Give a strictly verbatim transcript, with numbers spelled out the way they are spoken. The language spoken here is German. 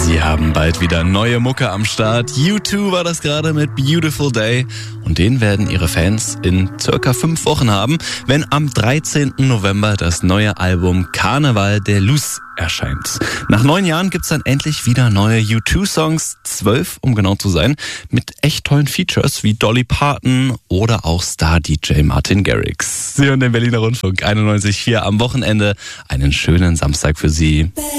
Die haben bald wieder neue Mucke am Start. U zwei war das gerade mit Beautiful Day. Und den werden ihre Fans in circa fünf Wochen haben, wenn am dreizehnten November das neue Album Carnaval de Luz erscheint. Nach neun Jahren gibt's dann endlich wieder neue U zwei Songs, zwölf um genau zu sein, mit echt tollen Features wie Dolly Parton oder auch Star-D J Martin Garrix. Sie hören den Berliner Rundfunk einundneunzig Komma vier am Wochenende. Einen schönen Samstag für Sie.